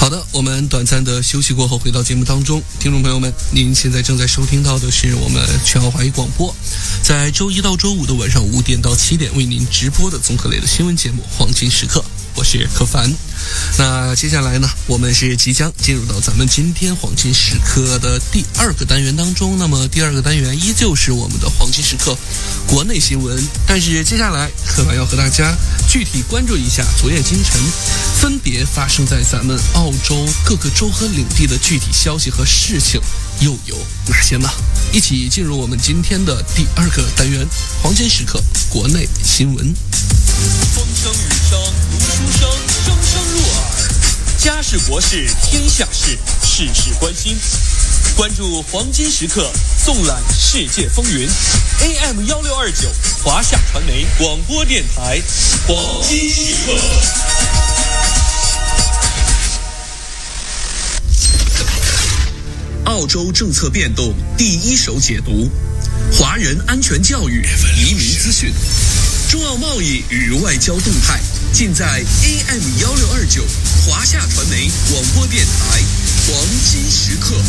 好的，我们短暂的休息过后回到节目当中，听众朋友们，您现在正在收听到的是我们全澳华语广播，在周一到周五的晚上5点到7点为您直播的综合类的新闻节目《黄金时刻》，我是柯凡。那接下来呢，我们是即将进入到咱们今天黄金时刻的第2个单元当中。那么第2个单元依旧是我们的黄金时刻国内新闻，但是接下来柯凡要和大家具体关注一下昨夜今晨分别发生在咱们澳洲各个州和领地的具体消息和事情又有哪些呢？一起进入我们今天的第2个单元黄金时刻国内新闻。 风声雨声读书声，声声入耳。家事国事天下事，事事关心。关注黄金时刻，纵览世界风云。AM1629华夏传媒广播电台，黄金时刻。澳洲政策变动第一手解读，华人安全教育、移民资讯，中澳贸易与外交动态，尽在 AM1629华夏传媒广播电台黄金时刻。